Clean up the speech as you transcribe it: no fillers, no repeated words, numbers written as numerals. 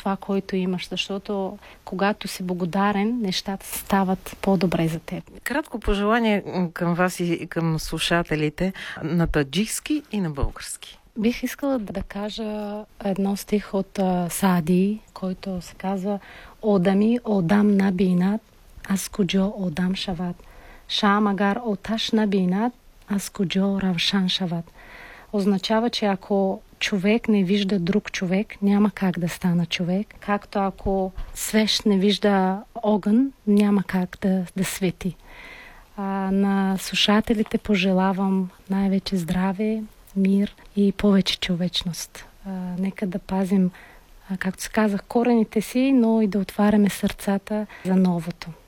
това, което имаш, защото когато си благодарен, нещата стават по-добре за теб. Кратко пожелание към вас и към слушателите на таджикски и на български. Бих искала да кажа едно стих от Саади, който се казва Одами одам набинат, аз куджо одам шават. Шамагар оташ набинат, аз куджо равшан шават. Означава, че ако човек не вижда друг човек, няма как да стане човек. Както ако свещ не вижда огън, няма как да свети. На слушателите пожелавам най-вече здраве, мир и повече човечност. Нека да пазим, както се казах, корените си, но и да отваряме сърцата за новото.